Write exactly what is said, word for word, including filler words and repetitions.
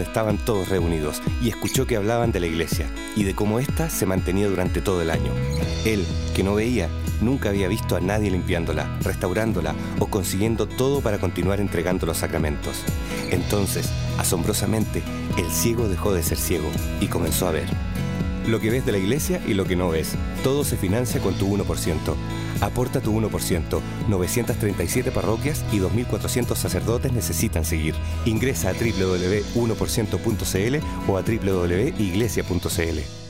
donde estaban todos reunidos y escuchó que hablaban de la iglesia y de cómo ésta se mantenía durante todo el año. Él, que no veía, nunca había visto a nadie limpiándola, restaurándola o consiguiendo todo para continuar entregando los sacramentos. Entonces, asombrosamente, el ciego dejó de ser ciego y comenzó a ver. Lo que ves de la iglesia y lo que no ves, todo se financia con tu uno por ciento. Aporta tu uno por ciento. novecientas treinta y siete parroquias y dos mil cuatrocientos sacerdotes necesitan seguir. Ingresa a doble u doble u doble u punto uno por ciento punto c l o a doble u doble u doble u punto iglesia punto c l.